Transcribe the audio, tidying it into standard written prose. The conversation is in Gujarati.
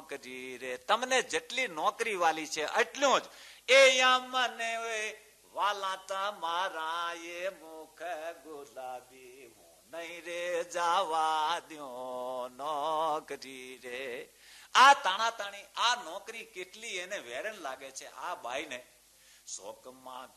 નોકરી રે. તમને જેટલી નોકરી વાલી છે એટલું જ એ મને વાલા તમારા એ મુખ ગુલાબી નહીં રે જાવા દ્યો નોકરી રે. આ તાણા તાણી આ નોકરી કેટલી એને વેરણ લાગે છે. આ બાઈને શોકમાં